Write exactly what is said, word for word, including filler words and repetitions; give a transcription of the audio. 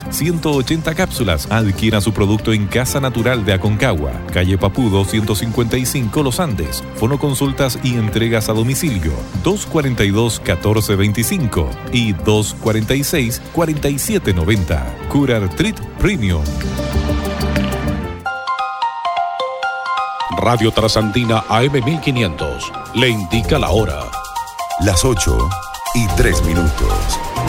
ciento ochenta cápsulas. Adquiera su producto en Casa Natural de Aconcagua, calle Papudo ciento cincuenta y cinco, Los Andes. Fonoconsultas y entregas a domicilio dos cuarenta y dos, catorce veinticinco y dos cuarenta y seis, cuarenta y siete noventa. Curartrit Premium. Radio Trasandina A M mil quinientos le indica la hora. Las ocho y tres minutos.